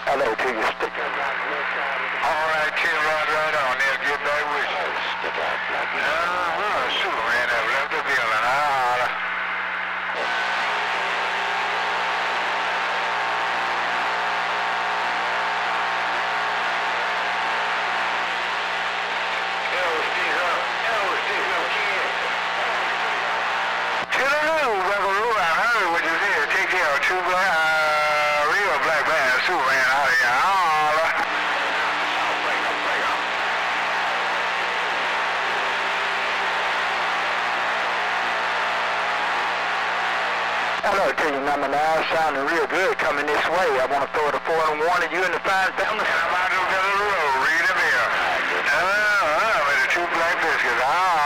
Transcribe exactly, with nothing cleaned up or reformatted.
Hello to you. Stick out. All right, Tim, right, right on. They'll get back with you. Stick out, black man. Uh-huh, Superman have left the building. I'll holler. Two black, uh, real black man, Superman out here. Holla. Break up, break up. Hello to you, number nine. Sounding real good coming this way. I want to throw the four and one to you and the fine family. I'm out to the road. Read them here. Uh, uh, with the two black biscuits. Holla.